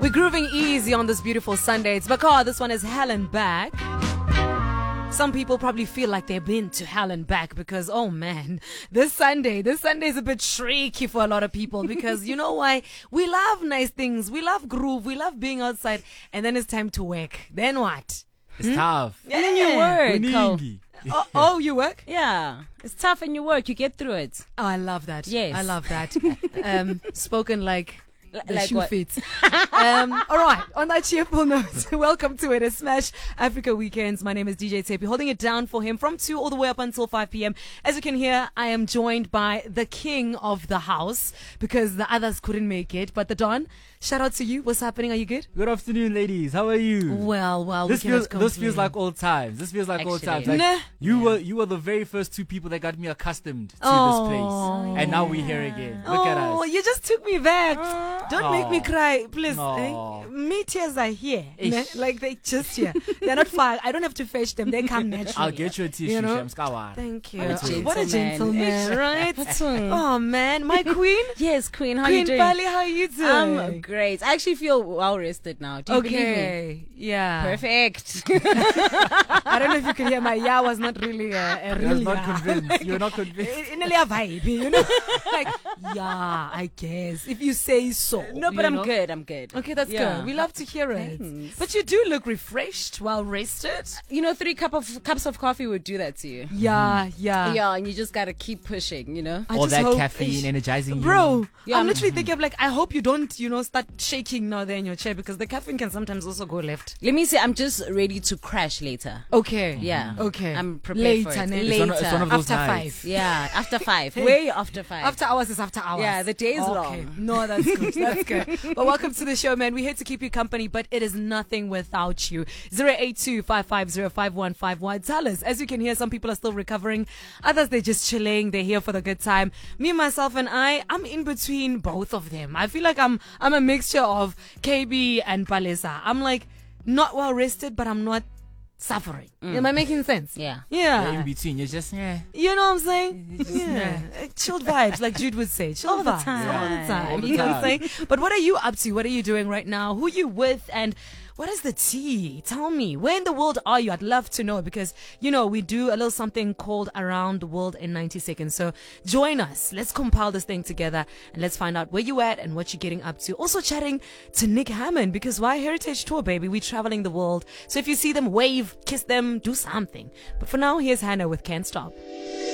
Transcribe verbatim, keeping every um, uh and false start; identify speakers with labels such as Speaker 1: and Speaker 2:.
Speaker 1: We're grooving easy on this beautiful Sunday. It's Bakar. This one is Hell and Back. Some people probably feel like they've been to hell and back because, oh man, this Sunday, this Sunday is a bit tricky for a lot of people because you know why? We love nice things. We love groove. We love being outside. And then it's time to work. Then what?
Speaker 2: It's
Speaker 1: Hmm?
Speaker 2: tough.
Speaker 1: Yeah.
Speaker 3: And then you work. Cole.
Speaker 2: Kuningi.
Speaker 1: Oh, oh, you work?
Speaker 3: Yeah. It's tough and you work. You get through it.
Speaker 1: Oh, I love that.
Speaker 3: Yes.
Speaker 1: I love that. um, spoken like the
Speaker 3: like
Speaker 1: shoe
Speaker 3: what?
Speaker 1: fits. um, all right. On that cheerful note, welcome to it. It's Smash Africa Weekends. My name is D J Tepi, holding it down for him from two all the way up until five p.m. As you can hear, I am joined by the king of the house because the others couldn't make it. But the Don, shout out to you. What's happening? Are you good?
Speaker 2: Good afternoon, ladies. How are you?
Speaker 1: Well, well,
Speaker 2: This
Speaker 1: we
Speaker 2: feels
Speaker 1: cannot
Speaker 2: this feels
Speaker 1: complain.
Speaker 2: like old times. This feels like old
Speaker 3: Actually.
Speaker 2: times. Like
Speaker 1: Nah.
Speaker 2: you
Speaker 3: Yeah.
Speaker 2: were you were the very first two people that got me accustomed to
Speaker 1: Oh.
Speaker 2: this place, and now we're here again. Look
Speaker 1: oh,
Speaker 2: at us.
Speaker 1: you just took me back. Don't make me
Speaker 2: Oh.
Speaker 1: cry, please.
Speaker 2: No.
Speaker 1: Eh? Me tears are here.
Speaker 2: Ish.
Speaker 1: Ne? Like they just here. They're not far. I don't have to fetch them. They come naturally.
Speaker 2: I'll get you a tissue,
Speaker 1: You know?
Speaker 2: Shams Kawan.
Speaker 1: Thank you.
Speaker 3: What a
Speaker 1: What a
Speaker 3: gentleman.
Speaker 1: gentleman, right?
Speaker 3: Mm.
Speaker 1: Oh man, my queen.
Speaker 3: Yes, Queen. How
Speaker 1: Queen
Speaker 3: you doing?
Speaker 1: Pali, how you doing?
Speaker 3: I'm great. I actually feel well rested now. Do you believe me?
Speaker 1: okay. Yeah.
Speaker 3: Perfect.
Speaker 1: I don't know if you can hear my yeah was not really a, a
Speaker 2: I was
Speaker 1: real
Speaker 2: not
Speaker 1: yeah.
Speaker 2: convinced. You're not convinced.
Speaker 1: In a vibe, you know? Like, yeah, I guess. If you say so.
Speaker 3: No, but
Speaker 1: you
Speaker 3: I'm
Speaker 1: know?
Speaker 3: good. I'm good.
Speaker 1: Okay, that's
Speaker 3: Yeah.
Speaker 1: good. We love to hear it.
Speaker 3: Thanks.
Speaker 1: But you do look refreshed, well rested.
Speaker 3: You know, three cup of cups of coffee would do that to you.
Speaker 1: Yeah, yeah.
Speaker 3: Yeah, and you just gotta keep pushing. You know.
Speaker 1: I
Speaker 2: All
Speaker 1: just
Speaker 2: that
Speaker 1: hope-
Speaker 2: caffeine energizing you.
Speaker 1: Bro,
Speaker 3: Yeah,
Speaker 1: I'm
Speaker 3: I'm-
Speaker 1: literally thinking of like, I hope you don't, you know, start shaking now there in your chair because the caffeine can sometimes also go left.
Speaker 3: Let me say, I'm just ready to crash later.
Speaker 1: Okay.
Speaker 3: Yeah.
Speaker 1: Okay.
Speaker 3: I'm prepared
Speaker 1: Later,
Speaker 3: for it.
Speaker 1: ne?
Speaker 2: It's
Speaker 3: Later.
Speaker 2: one of- it's one of those
Speaker 1: After
Speaker 2: nights.
Speaker 1: five.
Speaker 3: Yeah, after five. Way after five.
Speaker 1: After hours is after hours.
Speaker 3: Yeah, the day is
Speaker 1: okay.
Speaker 3: long.
Speaker 1: No, that's good. That's good. But welcome to the show, man. We're here to keep you company, but it is nothing without you. zero eight two, five five zero, five one five one. Tell us. As you can hear, some people are still recovering. Others, they're just chilling. They're here for the good time. Me, myself, and I, I'm in between both of them. I feel like I'm, I'm a mixture of K B and Palesa. I'm like not well rested, but I'm not suffering. Am I making sense?
Speaker 3: Yeah.
Speaker 1: Yeah.
Speaker 2: Yeah, in between, you're just yeah.
Speaker 1: You know what I'm saying? Yeah. Uh, Chilled vibes, like Jude would say. Chilled
Speaker 3: All the
Speaker 1: vibes.
Speaker 3: time.
Speaker 1: All the time.
Speaker 2: All the
Speaker 1: you know what I'm
Speaker 2: time.
Speaker 1: saying? But what are you up to? What are you doing right now? Who you with? And what is the tea? Tell me. Where in the world are you? I'd love to know because, you know, we do a little something called Around the World in ninety seconds. So join us. Let's compile this thing together and let's find out where you at and what you're getting up to. Also chatting to Nick Hammond because why Heritage Tour, baby? We're traveling the world. So if you see them, wave, kiss them, do something. But for now, here's Hannah with Can't Stop.